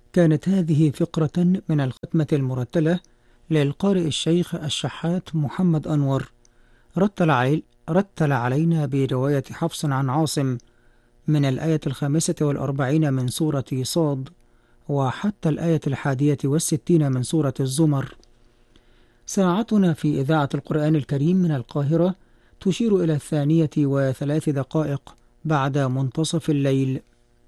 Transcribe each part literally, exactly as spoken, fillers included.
كانت هذه فقرة من الختمة المرتلة للقارئ الشيخ الشحات محمد أنور، رتل, علي رتل علينا برواية حفص عن عاصم من الآية الخامسة والأربعين من سورة صاد وحتى الآية الحادية والستين من سورة الزمر. ساعتنا في إذاعة القرآن الكريم من القاهرة تشير إلى الثانية وثلاث دقائق بعد منتصف الليل.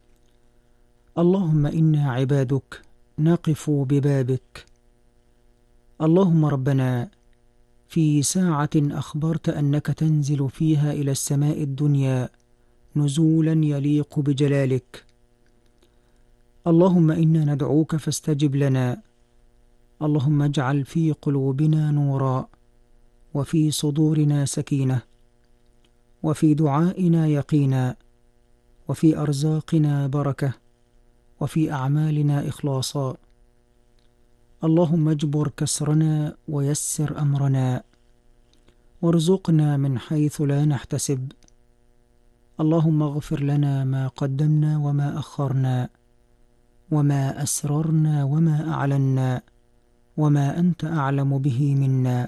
اللهم إنا عبادك نقف ببابك. اللهم ربنا، في ساعة أخبرت أنك تنزل فيها إلى السماء الدنيا نزولا يليق بجلالك. اللهم إنا ندعوك فاستجب لنا. اللهم اجعل في قلوبنا نورا، وفي صدورنا سكينة، وفي دعائنا يقينا، وفي أرزاقنا بركة، وفي أعمالنا إخلاصا. اللهم اجبر كسرنا ويسر أمرنا، وارزقنا من حيث لا نحتسب. اللهم اغفر لنا ما قدمنا وما أخرنا، وما أسررنا وما أعلنا، وما أنت أعلم به منا.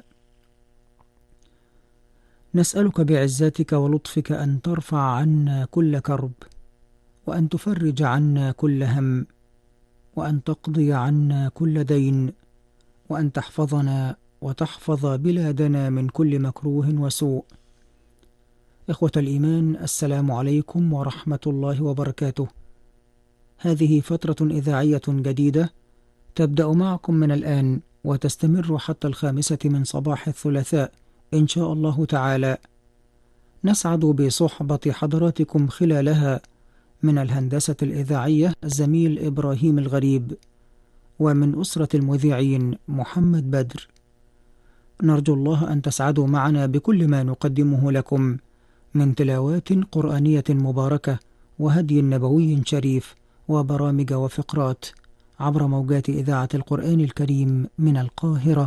نسألك بعزتك ولطفك أن ترفع عنا كل كرب، وأن تفرج عنا كل هم، وأن تقضي عنا كل دين، وأن تحفظنا وتحفظ بلادنا من كل مكروه وسوء. إخوة الإيمان، السلام عليكم ورحمة الله وبركاته. هذه فترة إذاعية جديدة تبدأ معكم من الآن وتستمر حتى الخامسة من صباح الثلاثاء إن شاء الله تعالى. نسعد بصحبة حضراتكم خلالها من الهندسة الإذاعية الزميل إبراهيم الغريب، ومن أسرة المذيعين محمد بدر. نرجو الله أن تسعدوا معنا بكل ما نقدمه لكم من تلاوات قرآنية مباركة وهدي نبوي شريف وبرامج وفقرات عبر موجات إذاعة القرآن الكريم من القاهرة.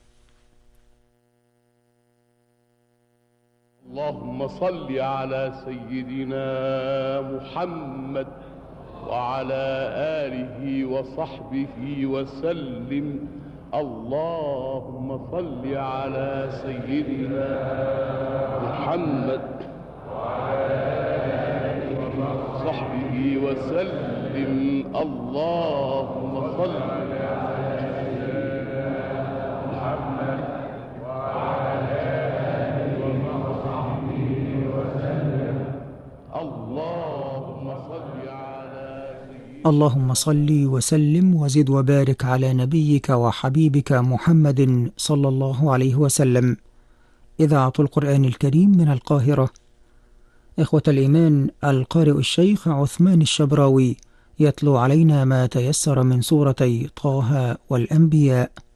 اللهم صل على سيدنا محمد وعلى آله وصحبه وسلم. اللهم صل على سيدنا محمد وعلى آله وصحبه وسلم. اللهم صل على سيدنا محمد وعلى آله وصحبه وسلم. اللهم صل على اللهم صل وسلم وزد وبارك على نبيك وحبيبك محمد صلى الله عليه وسلم. إذاعة القرآن الكريم من القاهرة. إخوة الإيمان، القارئ الشيخ عثمان الشبراوي يتلو علينا ما تيسر من سورتي طه والأنبياء.